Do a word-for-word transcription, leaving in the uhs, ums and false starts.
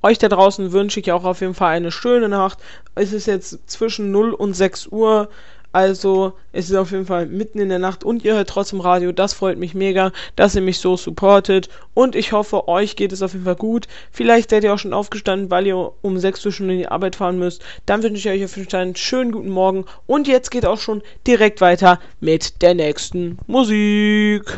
euch da draußen wünsche ich auch auf jeden Fall eine schöne Nacht. Es ist jetzt zwischen null und sechs Uhr. Also, es ist auf jeden Fall mitten in der Nacht und ihr hört trotzdem Radio. Das freut mich mega, dass ihr mich so supportet. Und ich hoffe, euch geht es auf jeden Fall gut. Vielleicht seid ihr auch schon aufgestanden, weil ihr um sechs Uhr schon in die Arbeit fahren müsst. Dann wünsche ich euch auf jeden Fall einen schönen guten Morgen. Und jetzt geht auch schon direkt weiter mit der nächsten Musik.